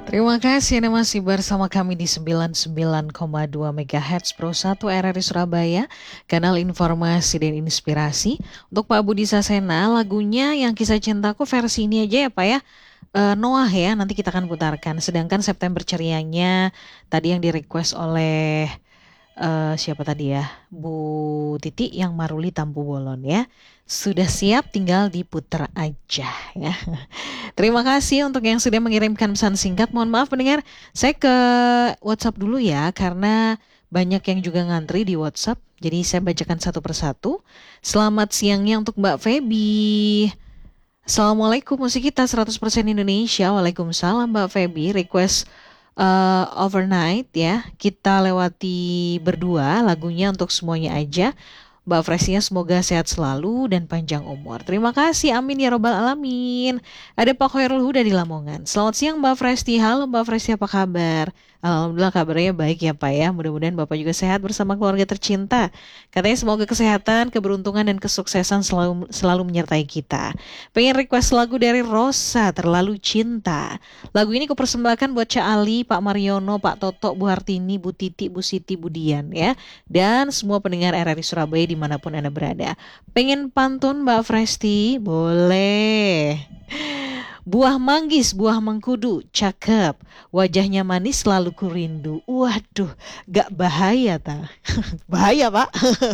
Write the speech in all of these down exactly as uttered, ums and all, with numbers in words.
Terima kasih Anda masih bersama kami di sembilan puluh sembilan koma dua megahertz Pro satu R R I Surabaya, kanal informasi dan inspirasi. Untuk Pak Budi Sasena, lagunya Yang Kisah Cintaku versi ini aja ya Pak ya. Eh, Noah ya, nanti kita akan putarkan. Sedangkan September Cerianya tadi yang di-request oleh eh, siapa tadi ya? Bu Titi yang Maruli Tampu Bolon ya. Sudah siap, tinggal diputar aja ya. Terima kasih untuk yang sudah mengirimkan pesan singkat. Mohon maaf pendengar, saya ke WhatsApp dulu ya karena banyak yang juga ngantri di WhatsApp. Jadi saya bacakan satu persatu. Selamat siangnya untuk Mbak Feby. Assalamualaikum, musik kita seratus persen Indonesia. Waalaikumsalam Mbak Feby. Request uh, overnight ya. Kita lewati berdua lagunya untuk semuanya aja. Mbak Fresnya semoga sehat selalu dan panjang umur. Terima kasih, amin ya robbal alamin. Ada Pak Khairul Huda di Lamongan. Selamat siang Mbak Fresti. Halo Mbak Fresti, apa kabar? Alhamdulillah kabarnya baik ya Pak ya. Mudah-mudahan Bapak juga sehat bersama keluarga tercinta. Katanya semoga kesehatan, keberuntungan dan kesuksesan selalu selalu menyertai kita. Pengen request lagu dari Rosa, Terlalu Cinta. Lagu ini kupersembahkan buat Cak Ali, Pak Mariono, Pak Toto, Bu Hartini, Bu Titi, Bu Siti, Bu Dian ya. Dan semua pendengar R R I Surabaya dimanapun Anda berada. Pengen pantun Mbak Fresti? Boleh. Buah manggis, buah mengkudu, cakep. Wajahnya manis selalu kurindu. Waduh, gak bahaya ta? Bahaya Pak.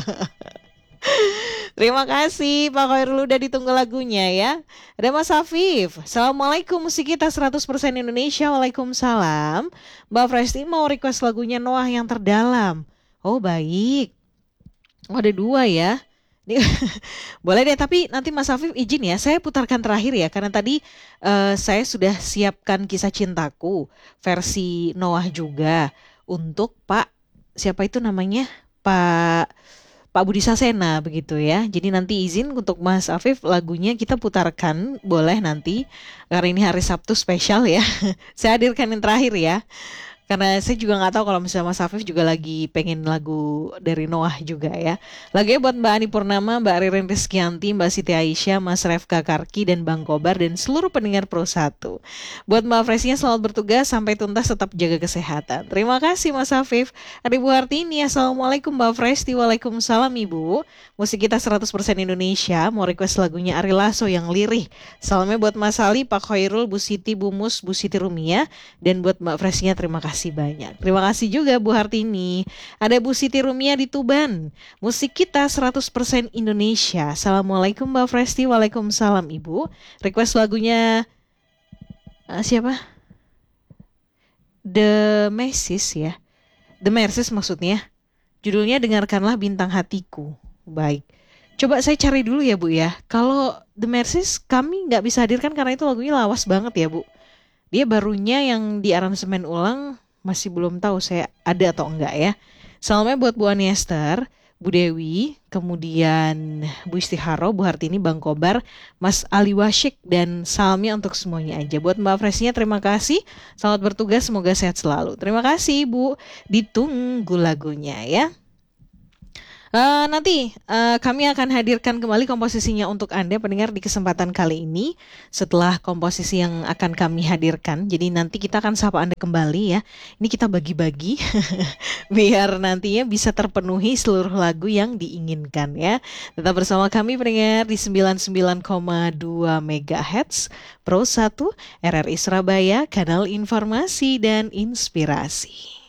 Terima kasih Pak Khairul udah ditunggu lagunya ya. Ada Mas Afif. Assalamualaikum, musik kita seratus persen Indonesia. Waalaikumsalam. Mbak Fresti mau request lagunya Noah yang terdalam. Oh baik. Oh ada dua ya. Boleh deh, tapi nanti Mas Afif izin ya, saya putarkan terakhir ya, karena tadi uh, saya sudah siapkan Kisah Cintaku versi Noah juga untuk Pak siapa itu namanya Pak Pak Budi Sasena begitu ya. Jadi nanti izin untuk Mas Afif lagunya kita putarkan, boleh nanti karena ini hari Sabtu spesial ya. Saya hadirkan yang terakhir ya. Karena saya juga nggak tahu kalau misalnya Mas Afif juga lagi pengen lagu dari Noah juga ya. Lagunya buat Mbak Ani Purnama, Mbak Ririn Rizkyanti, Mbak Siti Aisyah, Mas Refka Karki, dan Bang Kobar, dan seluruh pendengar Pro satu. Buat Mbak Fresinya selamat bertugas, sampai tuntas tetap jaga kesehatan. Terima kasih Mas Afif. Ada Ibu Hartini, Assalamualaikum Mbak Fresti, Waalaikumsalam Ibu. Musik kita seratus persen Indonesia, mau request lagunya Ari Lasso yang lirih. Salamnya buat Mas Ali, Pak Khairul, Bu Siti, Bu Mus, Bu Siti Rumia, dan buat Mbak Fresinya terima kasih. Terima kasih banyak. Terima kasih juga Bu Hartini. Ada Bu Siti Rumia di Tuban. Musik kita seratus persen Indonesia. Assalamualaikum Mbak Fresti. Waalaikumsalam Ibu. Request lagunya uh, siapa? The Mercies ya. The Mercies maksudnya. Judulnya Dengarkanlah Bintang Hatiku. Baik. Coba saya cari dulu ya Bu ya. Kalau The Mercies kami nggak bisa hadirkan karena itu lagunya lawas banget ya Bu. Dia barunya yang di aransemen ulang, masih belum tahu saya ada atau enggak ya. Salamnya buat Bu Ani Esther, Bu Dewi, kemudian Bu Istiharo, Bu Hartini, Bang Kobar, Mas Ali Wasyik, dan salamnya untuk semuanya aja. Buat Mbak Fresinya terima kasih, selamat bertugas, semoga sehat selalu. Terima kasih Bu, ditunggu lagunya ya. Uh, nanti uh, kami akan hadirkan kembali komposisinya untuk Anda pendengar di kesempatan kali ini setelah komposisi yang akan kami hadirkan. Jadi nanti kita akan sapa Anda kembali ya. Ini kita bagi-bagi biar nantinya bisa terpenuhi seluruh lagu yang diinginkan ya. Tetap bersama kami pendengar di sembilan puluh sembilan koma dua megahertz Pro satu R R I Surabaya, kanal informasi dan inspirasi.